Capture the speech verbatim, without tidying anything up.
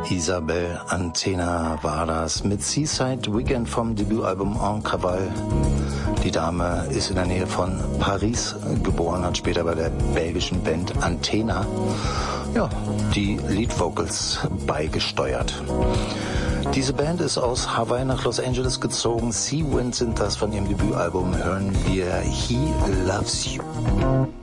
Isabel Antena war das mit Seaside Weekend vom Debütalbum En Cavale. Die Dame ist in der Nähe von Paris geboren, hat später bei der belgischen Band Antena ja, die Lead Vocals beigesteuert. Diese Band ist aus Hawaii nach Los Angeles gezogen. Sea Wind sind das, von ihrem Debütalbum hören wir He Loves You.